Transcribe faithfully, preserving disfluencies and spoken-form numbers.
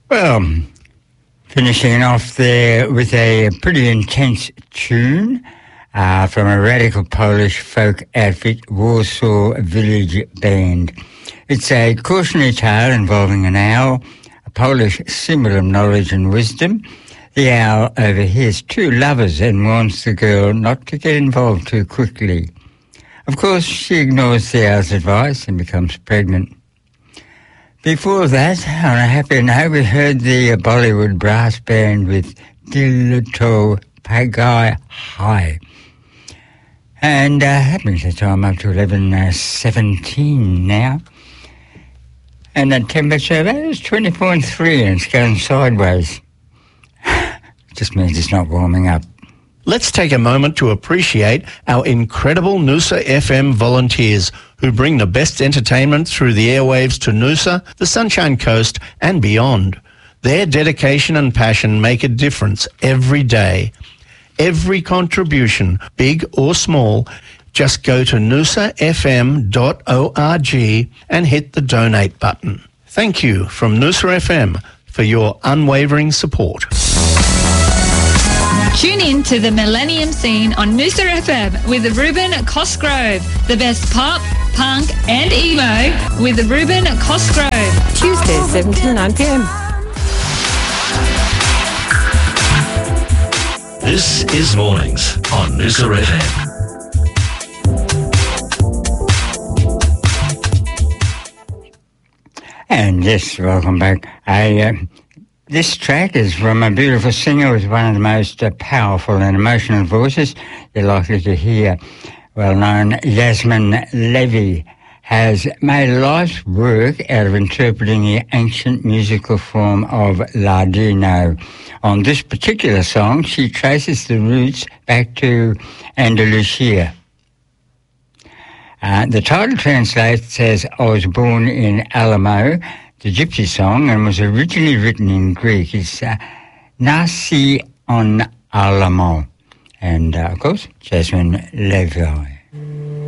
Well, finishing off there with a pretty intense tune uh, from a radical Polish folk outfit, Warsaw Village Band. It's a cautionary tale involving an owl, a Polish symbol of knowledge and wisdom. The owl overhears two lovers and warns the girl not to get involved too quickly. Of course, she ignores the owl's advice and becomes pregnant. Before that, on a happy note, we heard the Bollywood brass band with Dil To Pagai Hai. And uh, that brings the time up to eleven seventeen now. And the temperature, that is twenty point three, and it's going sideways. Just means it's not warming up. Let's take a moment to appreciate our incredible Noosa F M volunteers who bring the best entertainment through the airwaves to Noosa, the Sunshine Coast and beyond. Their dedication and passion make a difference every day. Every contribution, big or small, just go to noosa f m dot org and hit the donate button. Thank you from Noosa F M for your unwavering support. Tune in to the Millennium Scene on Noosa F M with Ruben Cosgrove. The best pop, punk and emo with Ruben Cosgrove. Tuesdays, seven to nine p.m. This is Mornings on Noosa F M. And yes, welcome back. I... Uh, This track is from a beautiful singer with one of the most uh, powerful and emotional voices you're likely to hear. Well-known Yasmin Levy has made life's work out of interpreting the ancient musical form of Ladino. On this particular song, she traces the roots back to Andalusia. Uh, the title translates as I was born in Alamo, the Gypsy song, and was originally written in Greek. It's uh, Nasi on Alamo. And, uh, of course, Yasmin Levy.